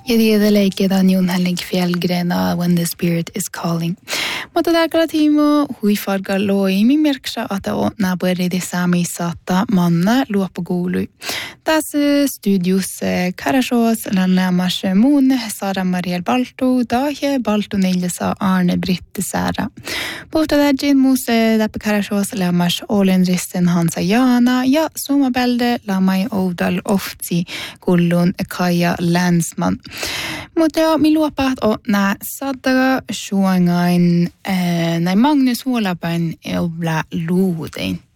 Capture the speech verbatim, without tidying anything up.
Ja det läget att Jon Henrik Fjällgrena When the Spirit is Calling. Mutta tällä tiimo huifarga loi mi merksa että on nabori de sami satta manna luopogulu. Tässä studios Karasjås Lannamas Moon Sara Mariel Balto Dahe Balto Nilsa Arne Britte Sara. Båda dagin mose där på Karasjås Lannamas Ålenristen Hansa Jana ja somabelde Lamai Odal Ofti Kullun Kaja Länsman. Mutta ja mi luopat on nä sadda sjuangain eh, näin Magnus Huolapäin eubla luutein.